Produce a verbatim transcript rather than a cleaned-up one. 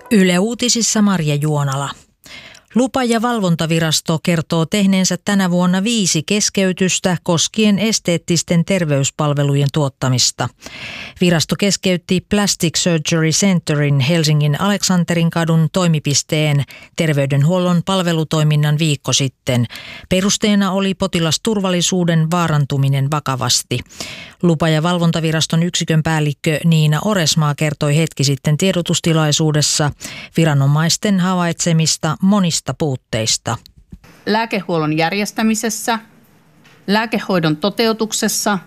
Yle Uutisissa Marja Juonala. Lupa- ja valvontavirasto kertoo tehneensä tänä vuonna viisi keskeytystä koskien esteettisten terveyspalvelujen tuottamista. Virasto keskeytti Plastic Surgery Centerin Helsingin Aleksanterin kadun toimipisteen terveydenhuollon palvelutoiminnan viikko sitten. Perusteena oli potilasturvallisuuden vaarantuminen vakavasti. Lupa- ja valvontaviraston yksikön päällikkö Niina Oresmaa kertoi hetki sitten tiedotustilaisuudessa viranomaisten havaitsemista monista puutteista. Lääkehuollon järjestämisessä, lääkehoidon toteutuksessa